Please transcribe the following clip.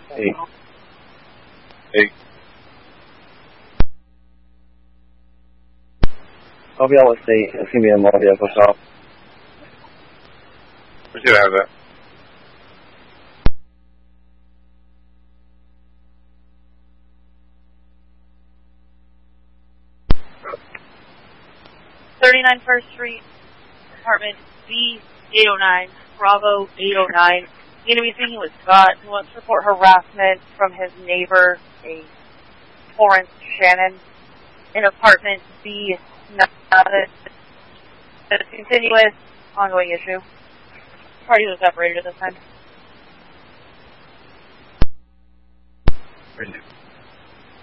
Hey. Hey. Copy State, it's going to be a motor vehicle shop. We should have that. First Street, apartment B809, Bravo 809. You're going to be speaking with Scott, who wants to report harassment from his neighbor, a Florence Shannon, in apartment B9. It's a continuous, ongoing issue. Parties are separated at this time.